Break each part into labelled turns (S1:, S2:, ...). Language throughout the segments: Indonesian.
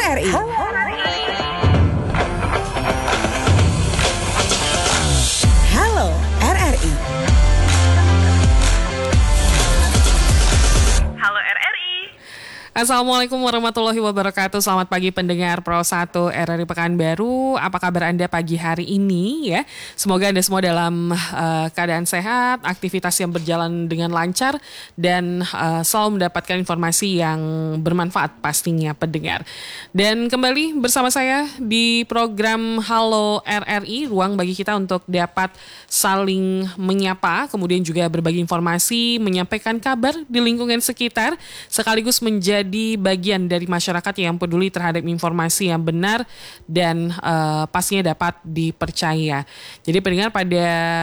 S1: RRI. Halo RRI.
S2: Halo RRI.
S3: Assalamualaikum warahmatullahi wabarakatuh. Selamat pagi pendengar Pro 1 RRI Pekanbaru. Apa kabar Anda pagi hari ini ya? Semoga Anda semua dalam keadaan sehat, aktivitas yang berjalan dengan lancar dan selalu mendapatkan informasi yang bermanfaat pastinya pendengar. Dan kembali bersama saya di program Halo RRI, ruang bagi kita untuk dapat saling menyapa, kemudian juga berbagi informasi, menyampaikan kabar di lingkungan sekitar, sekaligus menjadi bagian dari masyarakat yang peduli terhadap informasi yang benar dan pastinya dapat dipercaya. Jadi pendengar pada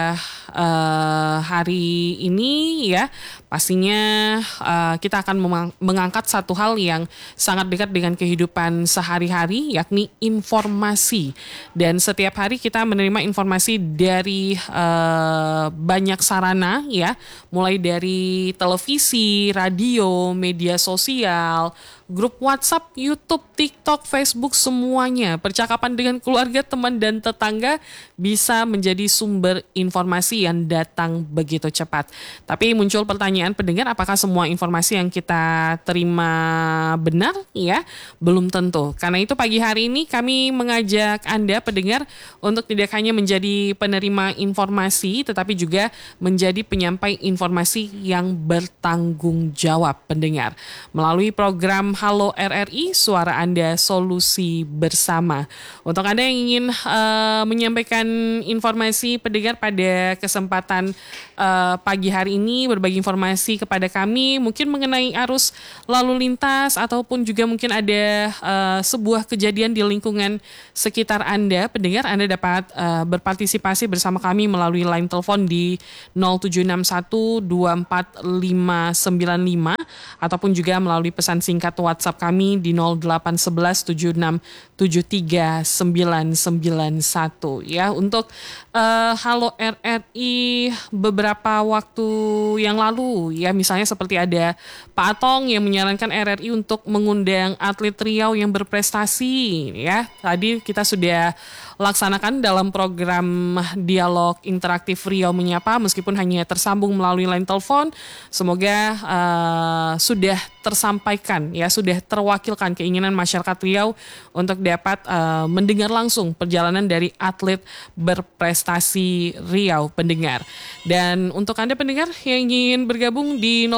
S3: hari ini ya, pastinya kita akan mengangkat satu hal yang sangat dekat dengan kehidupan sehari-hari, yakni informasi. Dan setiap hari kita menerima informasi dari banyak sarana ya, mulai dari televisi, radio, media sosial, grup WhatsApp, YouTube, TikTok, Facebook, semuanya. Percakapan dengan keluarga, teman, dan tetangga bisa menjadi sumber informasi yang datang begitu cepat. Tapi muncul pertanyaan pendengar, apakah semua informasi yang kita terima benar? Ya, belum tentu. Karena itu pagi hari ini kami mengajak Anda pendengar untuk tidak hanya menjadi penerima informasi, tetapi juga menjadi penyampai informasi yang bertanggung jawab pendengar. Melalui program Halo RRI, suara Anda solusi bersama. Untuk Anda yang ingin menyampaikan informasi pendengar pada kesempatan pagi hari ini, berbagi informasi kepada kami, mungkin mengenai arus lalu lintas ataupun juga mungkin ada sebuah kejadian di lingkungan sekitar Anda, pendengar, Anda dapat berpartisipasi bersama kami melalui line telepon di 0761245595 ataupun juga melalui pesan singkat WhatsApp kami di 0811767391 ya. Untuk Halo RRI beberapa waktu yang lalu ya, misalnya seperti ada Pak Atong yang menyarankan RRI untuk mengundang atlet Riau yang berprestasi ya. Tadi kita sudah laksanakan dalam program dialog interaktif Riau Menyapa, meskipun hanya tersambung melalui line telepon. Semoga sudah tersampaikan ya, sudah terwakilkan keinginan masyarakat Riau untuk dapat mendengar langsung perjalanan dari atlet berprestasi Riau pendengar. Dan untuk Anda pendengar yang ingin bergabung di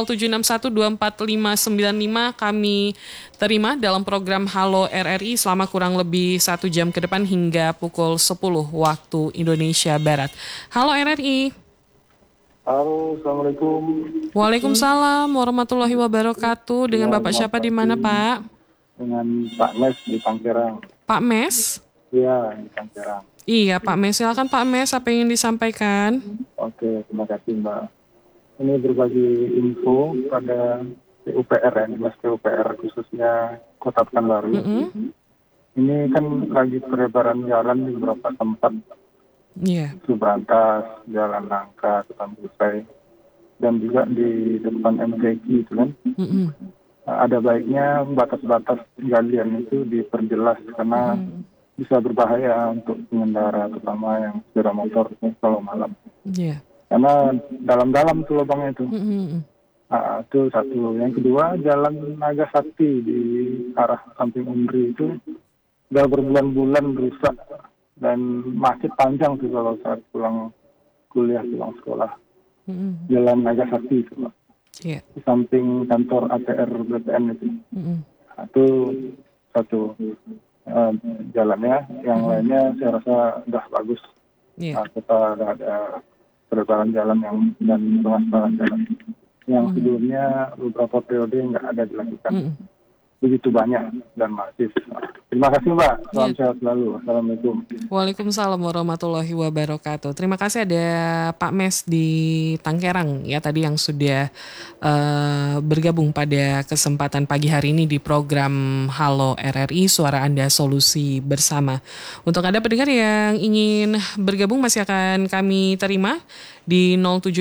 S3: 0761245595 kami terima dalam program Halo RRI selama kurang lebih 1 jam ke depan hingga pukul 10 waktu Indonesia Barat. Halo RRI.
S4: Halo, Assalamualaikum.
S3: Waalaikumsalam warahmatullahi wabarakatuh. Dengan Bapak siapa di mana, Pak?
S4: Dengan Pak Mes di Tangerang.
S3: Pak Mes?
S4: Iya, di Tangerang.
S3: Iya, Pak Mes. Silakan Pak Mes, apa yang ingin disampaikan?
S4: Oke, terima kasih Mbak. Ini berbagi info pada PUPR ya, Dinas PUPR khususnya Kota Pekanbaru. Ini kan lagi perebaran jalan di beberapa tempat.
S3: Iya.
S4: Subrantas, Jalan Nangka, Ketan Pusai, dan juga di depan MTQ itu kan. Ada baiknya batas-batas galian itu diperjelas karena bisa berbahaya untuk pengendara, terutama yang sepeda motor kalau malam.
S3: Iya.
S4: Karena dalam-dalam tuh lubangnya itu. Itu satu. Yang kedua, Jalan Naga Sakti di arah samping Unri itu udah berbulan-bulan rusak dan macet panjang tuh kalau saat pulang kuliah, pulang sekolah. Jalan Naga Sakti itu, Pak.
S3: Iya.
S4: Di samping kantor ATR BPN itu. Itu satu jalannya. Yang lainnya saya rasa udah bagus. Kita ada perebaran jalan dan pengaspalan jalan. Yang sebelumnya beberapa periode nggak ada dilakukan. Begitu banyak dan masif. Terima kasih Mbak, salam sehat selalu. Assalamualaikum.
S3: Waalaikumsalam warahmatullahi wabarakatuh. Terima kasih ada Pak Mes di Tangerang ya tadi yang sudah bergabung pada kesempatan pagi hari ini di program Halo RRI, suara Anda solusi bersama. Untuk Anda pendengar yang ingin bergabung masih akan kami terima di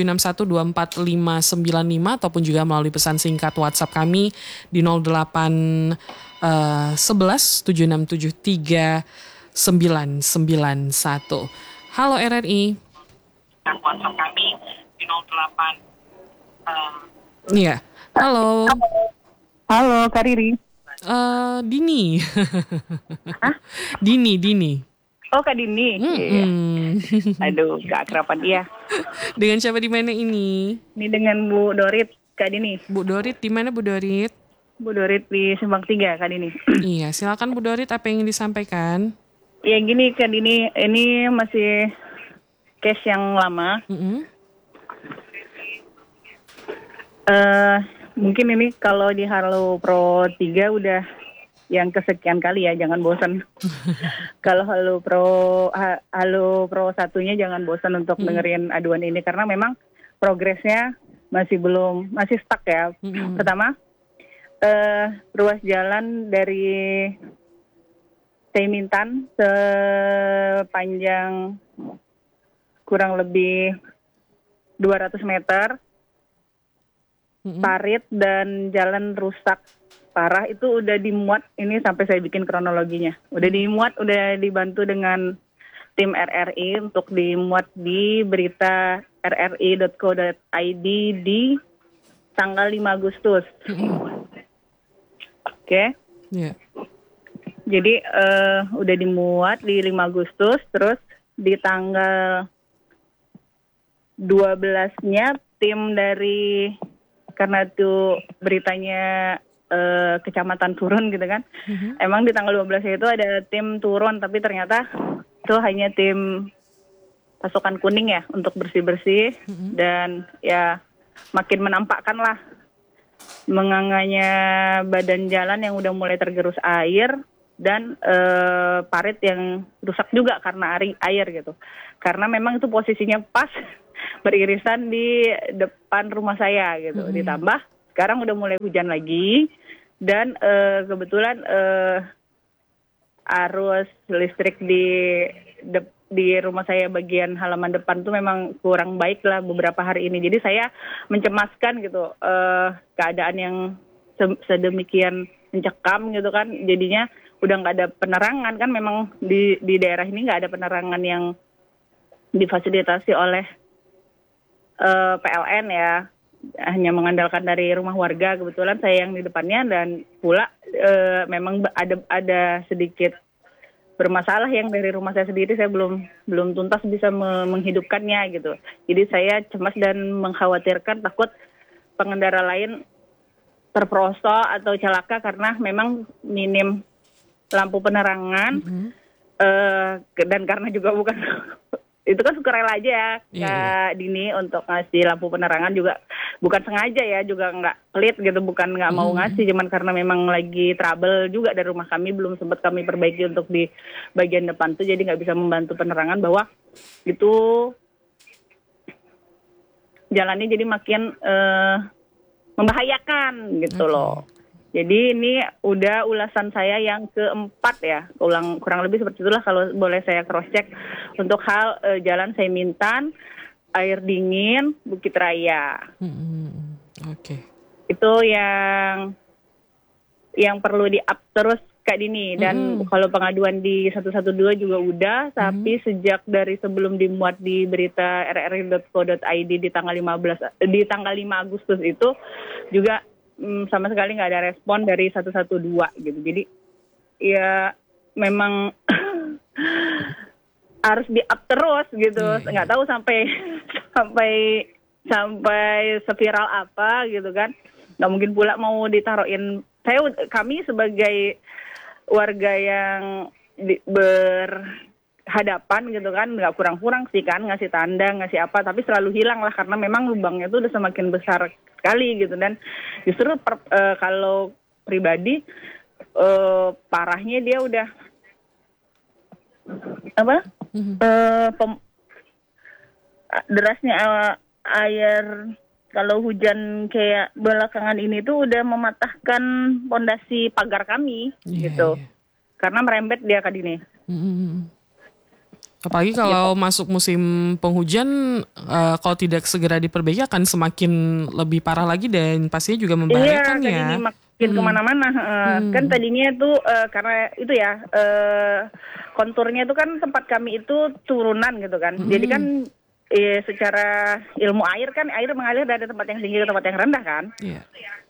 S3: 0761245595 ataupun juga melalui pesan singkat WhatsApp kami di 08117673 991. Halo RRI. WhatsApp kami di 08. Iya. Halo.
S2: Halo, Kak Riri.
S3: Dini.
S2: Hah?
S3: Dini.
S2: Oh, Kak Dini. Iya. Aduh, gak kerapan dia.
S3: Dengan siapa di mana ini?
S2: Ini dengan Bu Dorit, Kak Dini.
S3: Bu Dorit, di mana Bu Dorit?
S2: Bu Dorit di Simpang 3, Kak Dini.
S3: Iya, silakan Bu Dorit, apa yang ingin disampaikan?
S2: Ya gini, Kak Dini, ini masih case yang lama. Mungkin ini kalau di Halo Pro 3 udah yang kesekian kali ya, jangan bosan. Kalau Halo Pro 1-nya jangan bosan untuk dengerin aduan ini karena memang progresnya masih stuck ya. Pertama, ruas jalan dari Taimintan sepanjang kurang lebih 200 meter. Parit dan jalan rusak parah itu udah dimuat, ini sampai saya bikin kronologinya. Udah dimuat, udah dibantu dengan tim RRI untuk dimuat di berita rri.co.id di tanggal 5 Agustus. Oke.
S3: Yeah.
S2: Jadi udah dimuat di 5 Agustus, terus di tanggal 12-nya tim dari, karena itu beritanya kecamatan turun gitu kan. Emang di tanggal 12 itu ada tim turun, tapi ternyata itu hanya tim pasukan kuning ya untuk bersih-bersih. Dan ya makin menampakkan lah menganganya badan jalan yang udah mulai tergerus air dan parit yang rusak juga karena air gitu. Karena memang itu posisinya pas beririsan di depan rumah saya gitu. Ditambah sekarang udah mulai hujan lagi dan kebetulan arus listrik di rumah saya bagian halaman depan tuh memang kurang baik lah beberapa hari ini. Jadi saya mencemaskan gitu keadaan yang sedemikian mencekam gitu kan. Jadinya udah nggak ada penerangan kan, memang di daerah ini nggak ada penerangan yang difasilitasi oleh PLN ya, hanya mengandalkan dari rumah warga. Kebetulan saya yang di depannya dan pula memang ada sedikit bermasalah yang dari rumah saya sendiri, saya belum tuntas bisa menghidupkannya gitu. Jadi saya cemas dan mengkhawatirkan takut pengendara lain terperosok atau celaka karena memang minim lampu penerangan dan karena juga bukan itu kan sukarela aja ya Kak Dini untuk ngasih lampu penerangan, juga bukan sengaja ya, juga nggak pelit gitu, bukan nggak mau ngasih, cuman karena memang lagi trouble juga dari rumah kami, belum sempat kami perbaiki untuk di bagian depan tuh, jadi nggak bisa membantu penerangan bahwa itu jalannya jadi makin membahayakan gitu loh. Jadi ini udah ulasan saya yang keempat ya, kurang lebih seperti itulah kalau boleh saya cross check untuk hal jalan Taimintan, Air Dingin, Bukit Raya.
S3: Oke.
S2: Itu yang perlu di-up terus Kak Dini. Dan kalau pengaduan di 112 juga udah, tapi sejak dari sebelum dimuat di berita rri.co.id di tanggal 5 Agustus itu juga sama sekali nggak ada respon dari 112 gitu. Jadi ya memang harus di-up terus gitu. Nggak tahu sampai seviral apa gitu kan. Nggak mungkin pula mau ditaruhin. Kami sebagai warga yang berhadapan gitu kan, nggak kurang-kurang sih kan ngasih tanda, ngasih apa, tapi selalu hilang lah karena memang lubangnya itu udah semakin besar sekali gitu. Dan justru kalau pribadi parahnya dia udah derasnya air kalau hujan kayak belakangan ini tuh udah mematahkan pondasi pagar kami gitu. Karena merembet dia Kak Dini.
S3: Apalagi kalau masuk musim penghujan, kalau tidak segera diperbaiki akan semakin lebih parah lagi dan pastinya juga membahayakan ya.
S2: Iya, ini makin kemana-mana. Kan tadinya itu karena itu ya konturnya itu kan tempat kami itu turunan gitu kan. Jadi kan secara ilmu air kan air mengalir dari tempat yang tinggi ke tempat yang rendah kan.
S3: Iya.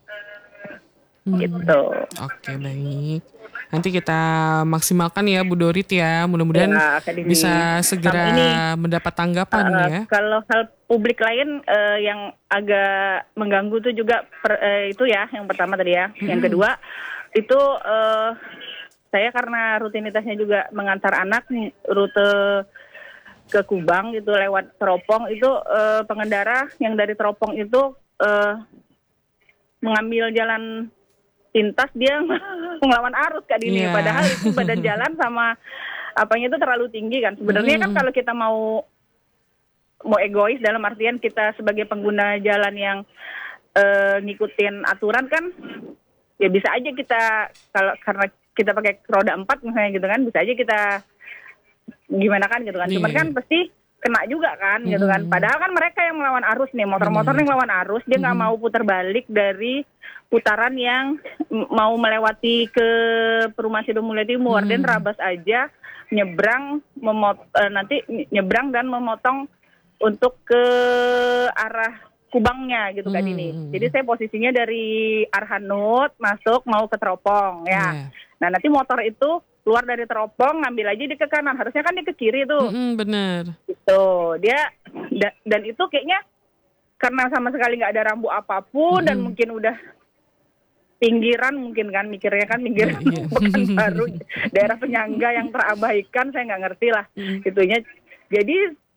S2: Gitu.
S3: Oke, baik. Nanti kita maksimalkan ya Bu Dorit ya. Mudah-mudahan bisa segera mendapat tanggapan ya.
S2: Kalau hal publik lain yang agak mengganggu itu juga itu ya yang pertama tadi ya. Yang kedua itu saya karena rutinitasnya juga mengantar anak rute ke Kubang gitu lewat Teropong itu pengendara yang dari Teropong itu mengambil jalan pintas dia melawan arus Kak Dini. Padahal itu badan jalan sama apanya itu terlalu tinggi kan. Sebenarnya kan kalau kita mau egois dalam artian kita sebagai pengguna jalan yang ngikutin aturan kan ya bisa aja kita kalau karena kita pakai roda 4 misalnya gitu kan bisa aja kita gimana kan gitu kan. Cuman kan pasti kena juga kan gitu kan. Padahal kan mereka yang melawan arus nih, motor-motor yang melawan arus, dia nggak mau putar balik dari putaran yang mau melewati ke Perumahan Sidomulyo Timur dan rabas aja nyebrang nanti nyebrang dan memotong untuk ke arah Kubangnya gitu kan ini. Jadi saya posisinya dari Arhanut masuk mau ke Teropong ya. Nah nanti motor itu keluar dari Teropong ngambil aja di ke kanan, harusnya kan di ke kiri tuh.
S3: Bener.
S2: Gitu dia dan itu kayaknya karena sama sekali nggak ada rambu apapun dan mungkin udah pinggiran mungkin kan mikirnya kan pinggiran bukan baru daerah penyangga yang terabaikan, saya nggak ngerti lah itunya. Jadi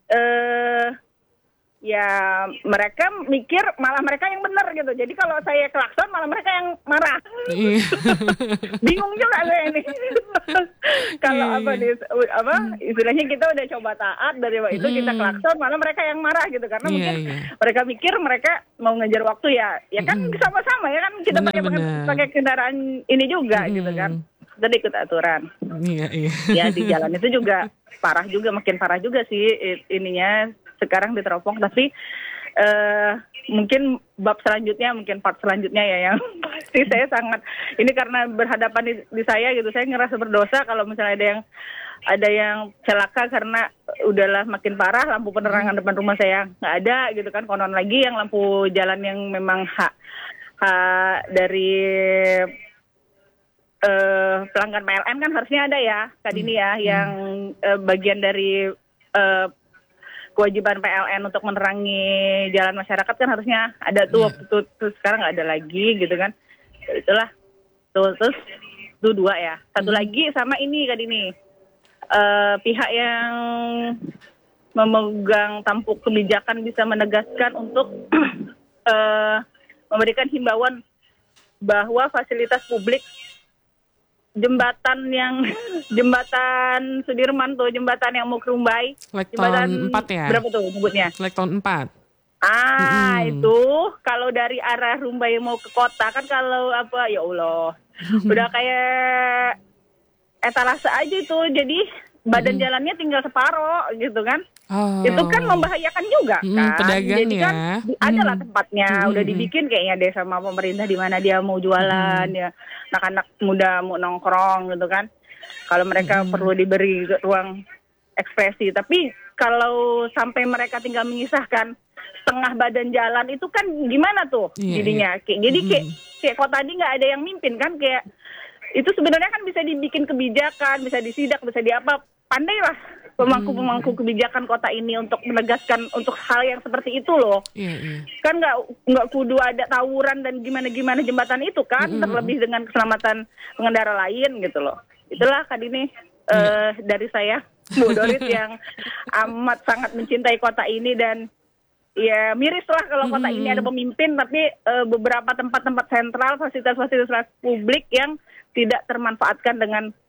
S2: ya mereka mikir malah mereka yang benar gitu. Jadi kalau saya klakson malah mereka yang marah. Bingung juga saya ini. Kalau istilahnya kita udah coba taat dari waktu itu kita klakson malah mereka yang marah gitu karena mungkin mereka mikir mereka mau ngejar waktu ya kan sama-sama ya kan kita pakai kendaraan ini juga gitu kan. Kita ikut aturan. Ya di jalan itu juga makin parah juga sih ininya sekarang di Teropong, tapi mungkin part selanjutnya ya yang pasti saya sangat ini karena berhadapan di saya gitu, saya ngerasa berdosa kalau misalnya ada yang celaka karena udahlah makin parah lampu penerangan depan rumah saya nggak ada gitu kan, konon lagi yang lampu jalan yang memang hak dari pelanggan PLN kan harusnya ada ya Kak Dini ya yang bagian dari kewajiban PLN untuk menerangi jalan masyarakat kan harusnya ada tuh sekarang nggak ada lagi gitu kan. Itulah terus itu 2 ya. Satu lagi sama ini Kak Dini pihak yang memegang tampuk kebijakan bisa menegaskan untuk memberikan himbauan bahwa fasilitas publik jembatan Sudirman tuh, jembatan yang mau ke Rumbai,
S3: jembatan 4 ya.
S2: Berapa tuh nyebutnya?
S3: Lekton 4.
S2: Itu kalau dari arah Rumbai mau ke kota kan kalau ya Allah. Udah kayak etalase aja itu. Jadi badan jalannya tinggal separoh gitu kan. Itu kan membahayakan juga kan.
S3: Pedagang
S2: jadi kan ada lah tempatnya udah dibikin kayaknya deh sama pemerintah di mana dia mau jualan ya. Anak-anak muda mau nongkrong gitu kan. Kalau mereka perlu diberi ruang ekspresi. Tapi kalau sampai mereka tinggal mengisahkan setengah badan jalan itu kan gimana tuh jadinya. Jadi kayak kok tadi nggak ada yang mimpin kan, kayak itu sebenarnya kan bisa dibikin kebijakan, bisa disidak, bisa diapa. Pandailah pemangku kebijakan kota ini untuk menegaskan untuk hal yang seperti itu loh. Kan nggak kudu ada tawuran dan gimana jembatan itu kan, terlebih dengan keselamatan pengendara lain gitu loh. Itulah Kak Dini dari saya Bu Dorit yang amat sangat mencintai kota ini dan ya miris lah kalau kota ini ada pemimpin tapi beberapa tempat-tempat sentral, fasilitas publik yang tidak termanfaatkan dengan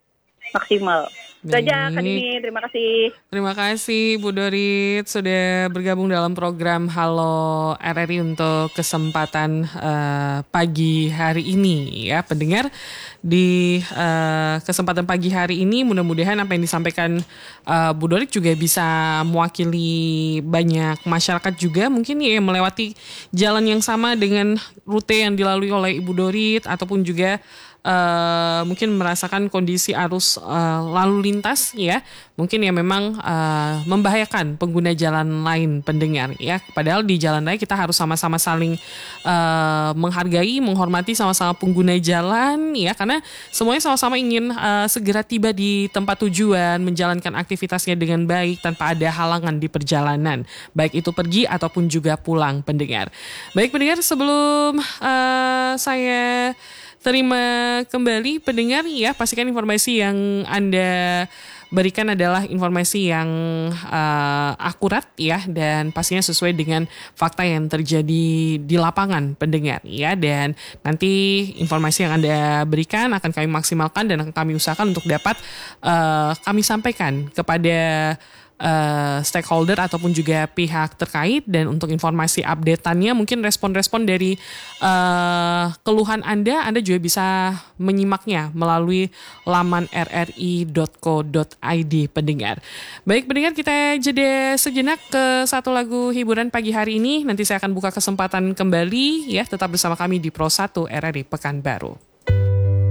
S2: maksimal. Itu aja Kak Dini, terima kasih.
S3: Terima kasih Bu Dorit sudah bergabung dalam program Halo RRI untuk kesempatan pagi hari ini ya pendengar. Di kesempatan pagi hari ini mudah-mudahan apa yang disampaikan Bu Dorit juga bisa mewakili banyak masyarakat juga mungkin ya melewati jalan yang sama dengan rute yang dilalui oleh Ibu Dorit ataupun juga mungkin merasakan kondisi arus lalu lintas ya mungkin ya memang membahayakan pengguna jalan lain pendengar ya padahal di jalan raya kita harus sama-sama saling menghargai menghormati sama-sama pengguna jalan ya karena semuanya sama-sama ingin segera tiba di tempat tujuan menjalankan aktivitasnya dengan baik tanpa ada halangan di perjalanan baik itu pergi ataupun juga pulang pendengar. Baik pendengar sebelum saya terima kembali pendengar ya pastikan informasi yang Anda berikan adalah informasi yang akurat ya dan pastinya sesuai dengan fakta yang terjadi di lapangan pendengar ya dan nanti informasi yang Anda berikan akan kami maksimalkan dan akan kami usahakan untuk dapat kami sampaikan kepada stakeholder ataupun juga pihak terkait dan untuk informasi update-annya mungkin respon-respon dari keluhan Anda juga bisa menyimaknya melalui laman rri.co.id pendengar. Baik pendengar kita jeda sejenak ke satu lagu hiburan pagi hari ini nanti saya akan buka kesempatan kembali ya tetap bersama kami di Pro 1 RRI Pekanbaru.